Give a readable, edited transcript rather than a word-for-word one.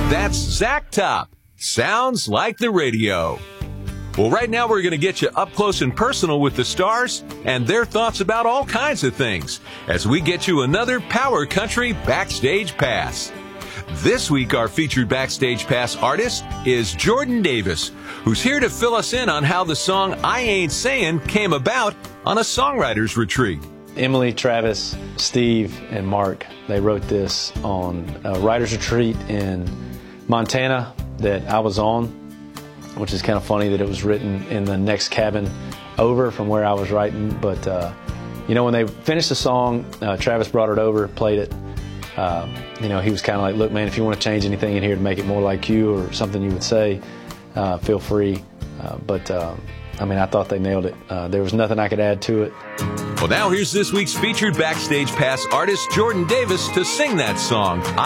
That's Zach Top. Sounds like the radio. Well, right now we're going to get you up close and personal with the stars and their thoughts about all kinds of things as we get you another Power Country Backstage Pass. This week, our featured Backstage Pass artist is Jordan Davis, who's here to fill us in on how the song I Ain't Sayin' came about on a songwriter's retreat. Emily, Travis, Steve, and Mark, they wrote this on a writer's retreat in Montana that I was on, which is kind of funny that it was written in the next cabin over from where I was writing. But, when they finished the song, Travis brought it over, played it. He was kind of like, look, man, if you want to change anything in here to make it more like you or something you would say, feel free. I thought they nailed it. There was nothing I could add to it. Well, now here's this week's featured Backstage Pass artist, Jordan Davis, to sing that song,